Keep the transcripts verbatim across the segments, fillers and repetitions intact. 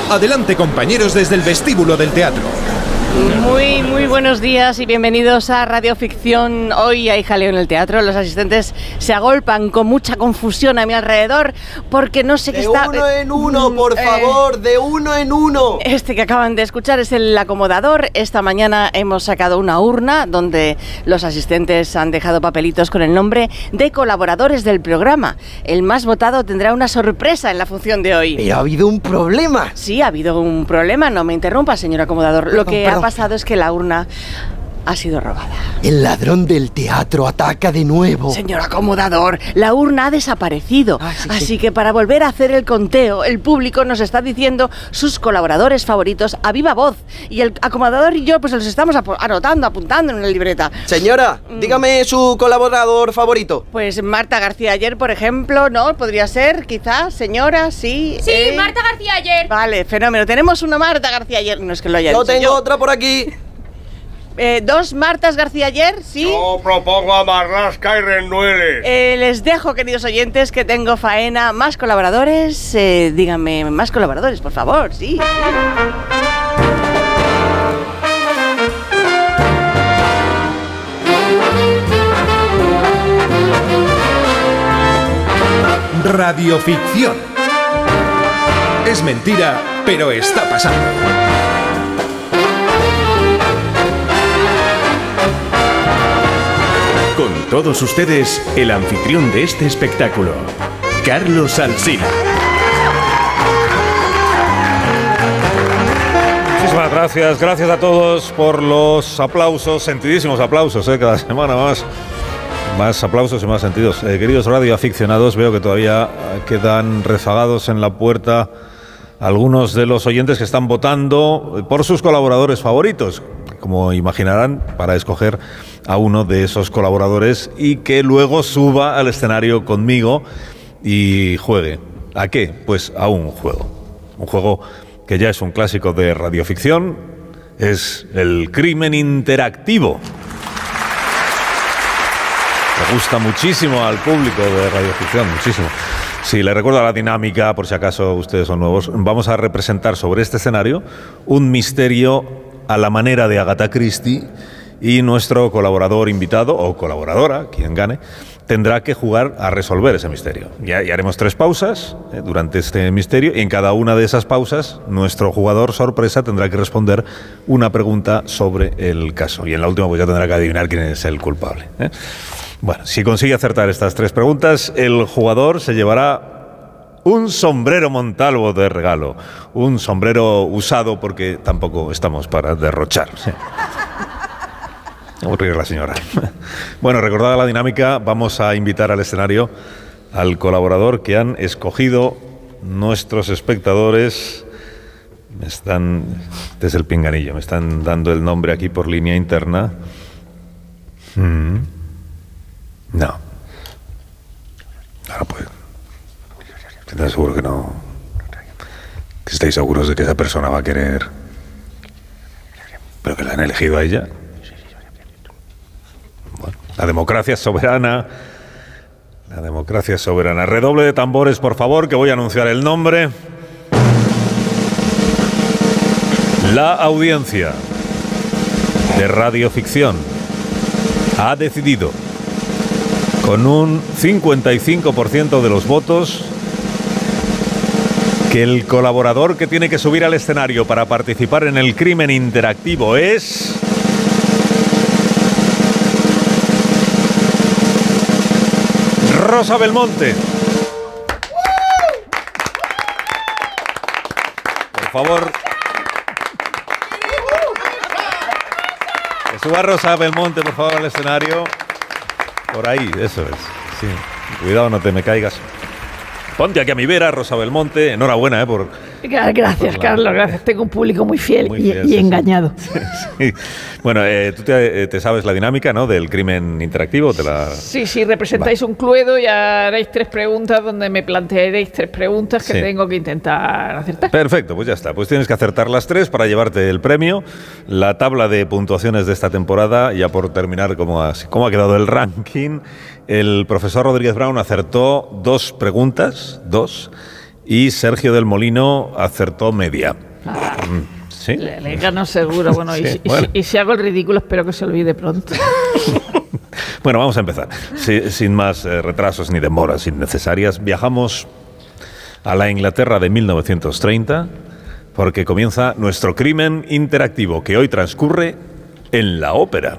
Adelante, compañeros, desde el vestíbulo del teatro. Muy, muy buenos días y bienvenidos a Radio Ficción. Hoy hay jaleo en el teatro, los asistentes se agolpan con mucha confusión a mi alrededor porque no sé qué está... De uno en uno, por eh, favor, de uno en uno. Este que acaban de escuchar es el acomodador. Esta mañana hemos sacado una urna donde los asistentes han dejado papelitos con el nombre de colaboradores del programa. El más votado tendrá una sorpresa en la función de hoy. Pero ha habido un problema. Sí, ha habido un problema, no me interrumpa, señor acomodador. Lo que Perdón. ha pasado es que la urna ha sido robada. El ladrón del teatro ataca de nuevo. Señor acomodador, la urna ha desaparecido. Ah, sí, Así sí. que para volver a hacer el conteo, el público nos está diciendo sus colaboradores favoritos a viva voz. Y el acomodador y yo pues los estamos ap- anotando, apuntando en una libreta. Señora, dígame su colaborador favorito. Pues Marta García Ayer, por ejemplo, ¿no? Podría ser, quizás, señora, sí. Sí, eh. Marta García Ayer. Vale, fenómeno. Tenemos una Marta García Ayer. No es que lo haya Yo dicho tengo yo. otra por aquí. Eh, dos Martas García Ayer, sí. Yo propongo a Marlaska y Rendueles. Eh, les dejo, queridos oyentes, que tengo faena. Más colaboradores, eh, díganme, más colaboradores, por favor, sí. Radioficción. Es mentira, pero está pasando. Con todos ustedes, el anfitrión de este espectáculo, Carlos Alsina. Muchísimas gracias, gracias a todos por los aplausos, sentidísimos aplausos, ¿eh? Cada semana más, más aplausos y más sentidos. Eh, queridos radioaficionados, veo que todavía quedan rezagados en la puerta algunos de los oyentes que están votando por sus colaboradores favoritos, como imaginarán, para escoger a uno de esos colaboradores y que luego suba al escenario conmigo y juegue. ¿A qué? Pues a un juego. Un juego que ya es un clásico de radioficción, es el crimen interactivo. Me gusta muchísimo al público de radioficción, muchísimo. Si le recuerdo la dinámica, por si acaso ustedes son nuevos, vamos a representar sobre este escenario un misterio a la manera de Agatha Christie y nuestro colaborador invitado o colaboradora, quien gane, tendrá que jugar a resolver ese misterio. Y, y haremos tres pausas eh, durante este misterio y en cada una de esas pausas nuestro jugador sorpresa tendrá que responder una pregunta sobre el caso. Y en la última pues ya tendrá que adivinar quién es el culpable, ¿eh? Bueno, si consigue acertar estas tres preguntas, el jugador se llevará un sombrero Montalvo de regalo. Un sombrero usado porque tampoco estamos para derrochar. Sí. Aburrir la señora. Bueno, recordada la dinámica, vamos a invitar al escenario al colaborador que han escogido nuestros espectadores. Me están, este es el pinganillo, me están dando el nombre aquí por línea interna. Mm. No. Ahora pues. ¿Estás seguro que no? ¿Que estáis seguros de que esa persona va a querer? ¿Pero que la han elegido a ella? Bueno, la democracia es soberana. La democracia es soberana. Redoble de tambores, por favor, que voy a anunciar el nombre. La audiencia de radioficción ha decidido, con un cincuenta y cinco por ciento de los votos, que el colaborador que tiene que subir al escenario para participar en el crimen interactivo es... Rosa Belmonte. Por favor. Que suba Rosa Belmonte, por favor, al escenario. Por ahí, eso es. Sí. Cuidado, no te me caigas. Ponte aquí a mi vera, Rosa Belmonte. Enhorabuena, ¿eh? Por, Gracias, por la... Carlos, gracias. Tengo un público muy fiel, muy y, fiel y sí, engañado. Sí. Sí. Bueno, eh, tú te, te sabes la dinámica, ¿no? Del crimen interactivo. Te la... Sí, sí, representáis vale. un cluedo y haréis tres preguntas donde me plantearéis tres preguntas que sí. tengo que intentar acertar. Perfecto, pues ya está. Pues tienes que acertar las tres para llevarte el premio. La tabla de puntuaciones de esta temporada, ya por terminar, ¿cómo ha, cómo ha quedado el ranking? El profesor Rodríguez Brown acertó dos preguntas, dos, y Sergio del Molino acertó media. Ah, ¿Sí? Le, le gano seguro. Bueno, Sí, y, y, bueno. y si hago el ridículo, espero que se olvide pronto. Bueno, vamos a empezar. Sí, sin más eh, retrasos ni demoras innecesarias, viajamos a la Inglaterra de mil novecientos treinta, porque comienza nuestro crimen interactivo, que hoy transcurre en la ópera.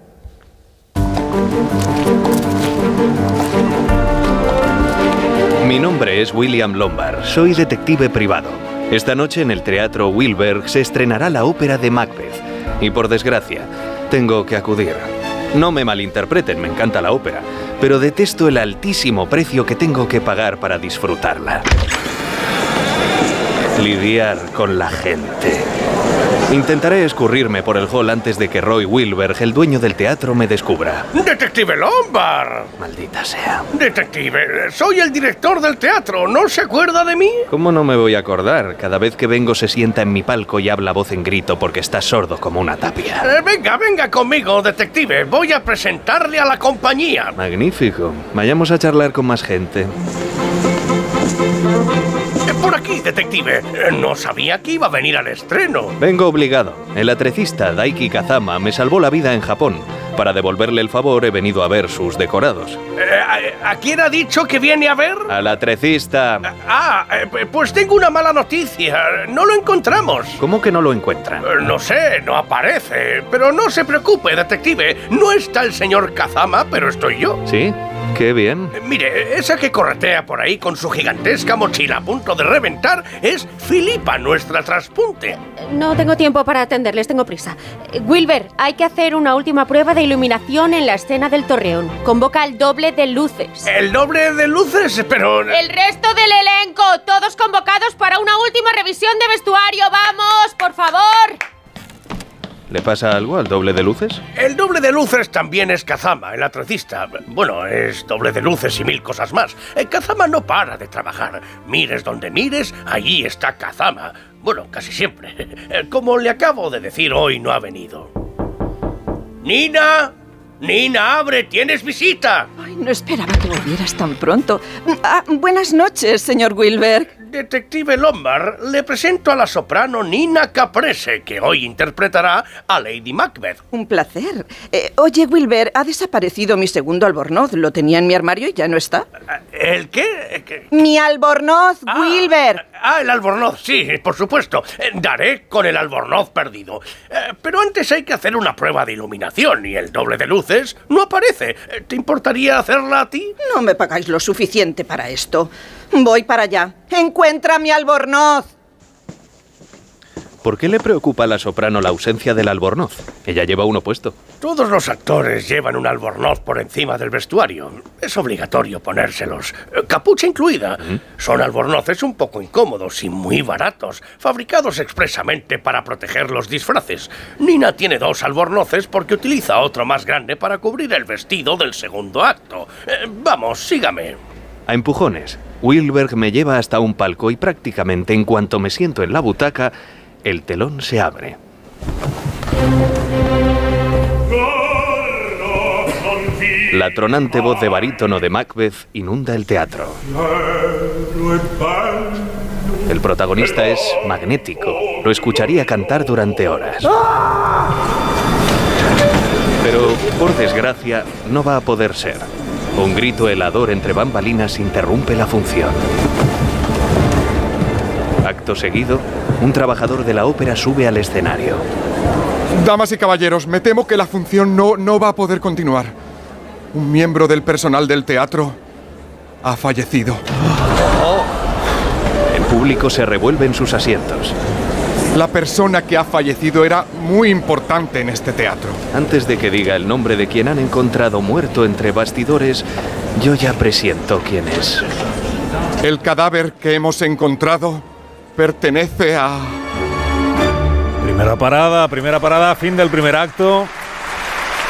Mi nombre es William Lombard, soy detective privado. Esta noche en el Teatro Wilberg se estrenará la ópera de Macbeth. Y por desgracia, tengo que acudir. No me malinterpreten, me encanta la ópera, pero detesto el altísimo precio que tengo que pagar para disfrutarla. Lidiar con la gente. Intentaré escurrirme por el hall antes de que Roy Wilberg, el dueño del teatro, me descubra. ¡Detective Lombard! Maldita sea. Detective, soy el director del teatro, ¿no se acuerda de mí? ¿Cómo no me voy a acordar? Cada vez que vengo se sienta en mi palco y habla voz en grito porque está sordo como una tapia. Eh, venga, venga conmigo, detective. Voy a presentarle a la compañía. Magnífico. Vayamos a charlar con más gente. Eh, Por aquí, detective. Eh, No sabía que iba a venir al estreno. Vengo obligado. El atrecista Daiki Kazama me salvó la vida en Japón. Para devolverle el favor he venido a ver sus decorados. Eh, ¿a, a quién ha dicho que viene a ver? Al atrecista. Ah, eh, pues tengo una mala noticia. No lo encontramos. ¿Cómo que no lo encuentran? Eh, No sé, no aparece. Pero no se preocupe, detective. No está el señor Kazama, pero estoy yo. ¿Sí? Qué bien. Eh, Mire, esa que corretea por ahí con su gigantesca mochila a punto de reventar es Filipa, nuestra transpunte. No tengo tiempo para atenderles, tengo prisa. Eh, Wilber, hay que hacer una última prueba de iluminación en la escena del Torreón. Convoca al doble de luces. El doble de luces, pero... El resto del elenco, todos convocados para una última revisión de vestuario. ¡Vamos, por favor! ¿Le pasa algo al doble de luces? El doble de luces también es Kazama, el atrecista. Bueno, es doble de luces y mil cosas más. Eh, Kazama no para de trabajar. Mires donde mires, allí está Kazama. Bueno, casi siempre. Eh, Como le acabo de decir, hoy no ha venido. ¡Nina! ¡Nina, abre! ¡Tienes visita! Ay, no esperaba que volvieras tan pronto. Ah, buenas noches, señor Wilberg. Detective Lombard, le presento a la soprano Nina Caprese, que hoy interpretará a Lady Macbeth. Un placer. Eh, oye, Wilber, ha desaparecido mi segundo albornoz. Lo tenía en mi armario y ya no está. ¿El qué? ¿Qué? ¡Mi albornoz, Wilber! Ah, el albornoz, sí, por supuesto. Eh, Daré con el albornoz perdido. Eh, pero antes hay que hacer una prueba de iluminación y el doble de luces no aparece. Eh, ¿Te importaría hacerla a ti? No me pagáis lo suficiente para esto. Voy para allá. ¡Encuentra mi albornoz! ¿Por qué le preocupa a la soprano la ausencia del albornoz? Ella lleva uno puesto. Todos los actores llevan un albornoz por encima del vestuario. Es obligatorio ponérselos, eh, capucha incluida. ¿Mm? Son albornoces un poco incómodos y muy baratos, fabricados expresamente para proteger los disfraces. Nina tiene dos albornoces porque utiliza otro más grande para cubrir el vestido del segundo acto. Eh, vamos, sígame. A empujones, Wilberg me lleva hasta un palco y prácticamente en cuanto me siento en la butaca, el telón se abre. La tronante voz de barítono de Macbeth inunda el teatro. El protagonista es magnético. Lo escucharía cantar durante horas. Pero, por desgracia, no va a poder ser. Un grito helador entre bambalinas interrumpe la función. Acto seguido, un trabajador de la ópera sube al escenario. Damas y caballeros, me temo que la función no, no va a poder continuar. Un miembro del personal del teatro ha fallecido. El público se revuelve en sus asientos. La persona que ha fallecido era muy importante en este teatro. Antes de que diga el nombre de quien han encontrado muerto entre bastidores, yo ya presiento quién es. El cadáver que hemos encontrado pertenece a... Primera parada, primera parada, fin del primer acto.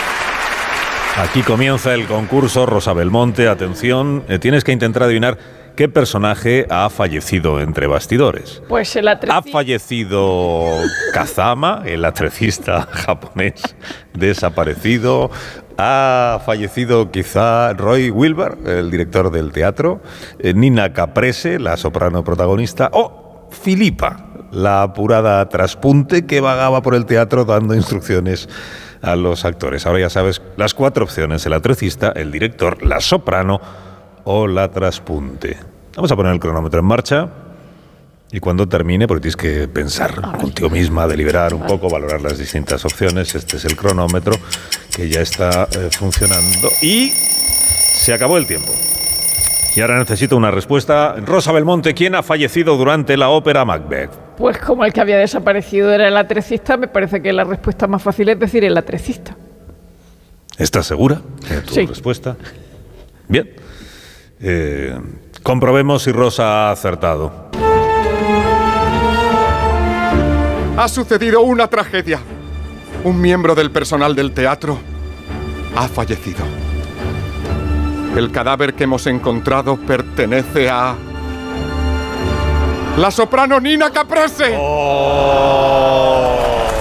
Aquí comienza el concurso, Rosa Belmonte, atención, eh, tienes que intentar adivinar ¿qué personaje ha fallecido entre bastidores? Pues el atrecista. Ha fallecido Kazama, el atrecista japonés desaparecido. Ha fallecido quizá Roy Wilber, el director del teatro. Eh, Nina Caprese, la soprano protagonista. O Filipa, la apurada traspunte que vagaba por el teatro dando instrucciones a los actores. Ahora ya sabes las cuatro opciones: el atrecista, el director, la soprano o la traspunte. Vamos a poner el cronómetro en marcha y cuando termine, porque tienes que pensar contigo misma, deliberar un poco, valorar las distintas opciones. Este es el cronómetro que ya está eh, funcionando y se acabó el tiempo. Y ahora necesito una respuesta. Rosa Belmonte, ¿quién ha fallecido durante la ópera Macbeth? Pues como el que había desaparecido era el atrecista, me parece que la respuesta más fácil es decir el atrecista. ¿Estás segura de tu sí. respuesta? Bien. Eh, comprobemos si Rosa ha acertado. Ha sucedido una tragedia. Un miembro del personal del teatro ha fallecido. El cadáver que hemos encontrado pertenece a... ¡la soprano Nina Caprese! ¡Oh!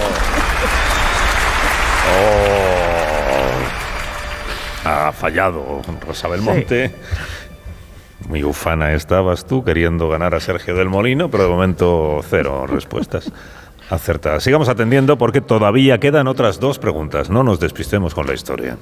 ¡Oh! Ha fallado Rosa Belmonte. Sí. Muy ufana estabas tú, queriendo ganar a Sergio del Molino, pero de momento cero respuestas acertadas. Sigamos atendiendo porque todavía quedan otras dos preguntas. No nos despistemos con la historia.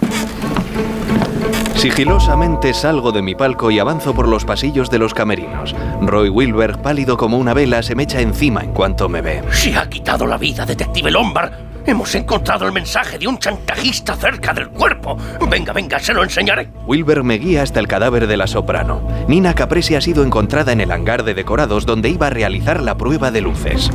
Sigilosamente salgo de mi palco y avanzo por los pasillos de los camerinos. Roy Wilber, pálido como una vela, se me echa encima en cuanto me ve. Se ha quitado la vida, detective Lombard. Hemos encontrado el mensaje de un chantajista cerca del cuerpo. Venga, venga, se lo enseñaré. Wilber me guía hasta el cadáver de la soprano. Nina Caprese ha sido encontrada en el hangar de decorados donde iba a realizar la prueba de luces.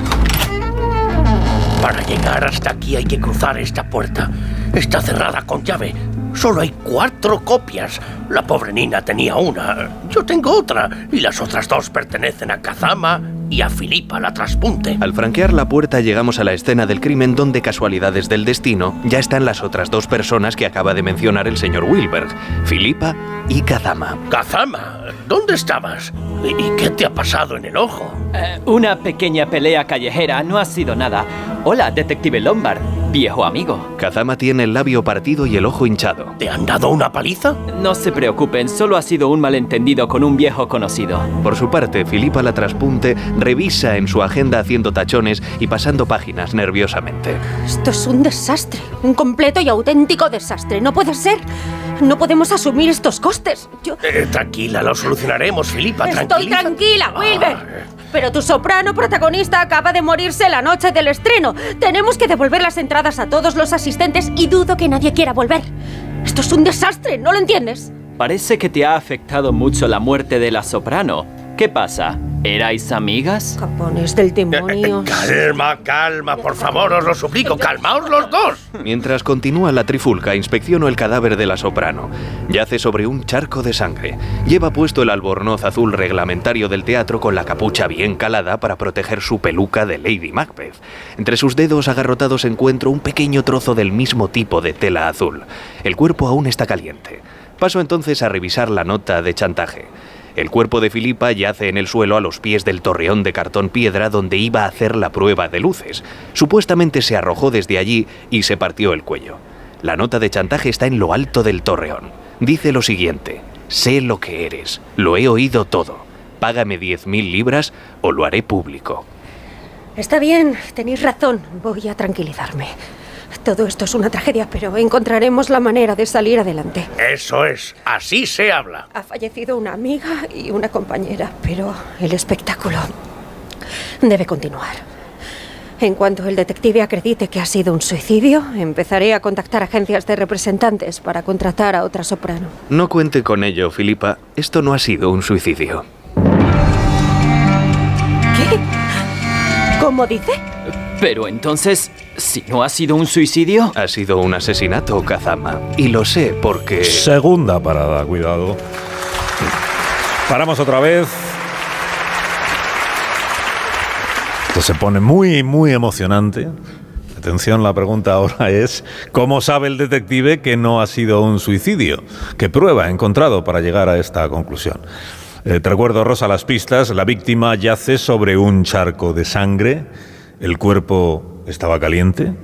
Para llegar hasta aquí hay que cruzar esta puerta. Está cerrada con llave. Solo hay cuatro copias. La pobre Nina tenía una. Yo tengo otra. Y las otras dos pertenecen a Kazama y a Filipa, la traspunte. Al franquear la puerta llegamos a la escena del crimen donde, casualidades del destino, ya están las otras dos personas que acaba de mencionar el señor Wilber, Filipa y Kazama. Kazama, ¿dónde estabas? ¿Y qué te ha pasado en el ojo? Eh, una pequeña pelea callejera, no ha sido nada. Hola, detective Lombard, viejo amigo. Kazama tiene el labio partido y el ojo hinchado. ¿Te han dado una paliza? No se preocupen, solo ha sido un malentendido con un viejo conocido. Por su parte, Filipa la traspunte revisa en su agenda haciendo tachones y pasando páginas nerviosamente. Esto es un desastre, un completo y auténtico desastre. No puede ser. No podemos asumir estos costes. Yo... Eh, tranquila, lo solucionaremos, Filipa. Estoy tranquila, Wilber. Ah. Pero tu soprano protagonista acaba de morirse la noche del estreno. Tenemos que devolver las entradas a todos los asistentes y dudo que nadie quiera volver. Esto es un desastre, ¿no lo entiendes? Parece que te ha afectado mucho la muerte de la soprano. ¿Qué pasa? ¿Erais amigas? Capones del demonio. Eh, eh, calma, calma, por favor, os lo suplico, calmaos los dos. Mientras continúa la trifulca, inspecciono el cadáver de la soprano. Yace sobre un charco de sangre. Lleva puesto el albornoz azul reglamentario del teatro con la capucha bien calada para proteger su peluca de Lady Macbeth. Entre sus dedos agarrotados encuentro un pequeño trozo del mismo tipo de tela azul. El cuerpo aún está caliente. Paso entonces a revisar la nota de chantaje. El cuerpo de Filipa yace en el suelo a los pies del torreón de cartón piedra donde iba a hacer la prueba de luces. Supuestamente se arrojó desde allí y se partió el cuello. La nota de chantaje está en lo alto del torreón. Dice lo siguiente: sé lo que eres, lo he oído todo. Págame diez mil libras o lo haré público. Está bien, tenéis razón. Voy a tranquilizarme. Todo esto es una tragedia, pero encontraremos la manera de salir adelante. Eso es, así se habla. Ha fallecido una amiga y una compañera, pero el espectáculo debe continuar. En cuanto el detective acredite que ha sido un suicidio, empezaré a contactar agencias de representantes para contratar a otra soprano. No cuente con ello, Filipa. Esto no ha sido un suicidio. ¿Qué? ¿Cómo dice? Pero entonces, si no ha sido un suicidio... Ha sido un asesinato, Kazama. Y lo sé porque... Segunda parada, cuidado. Paramos otra vez. Esto se pone muy, muy emocionante. Atención, la pregunta ahora es: ¿cómo sabe el detective que no ha sido un suicidio? ¿Qué prueba ha encontrado para llegar a esta conclusión? Eh, te recuerdo, Rosa, las pistas. La víctima yace sobre un charco de sangre. El cuerpo estaba caliente.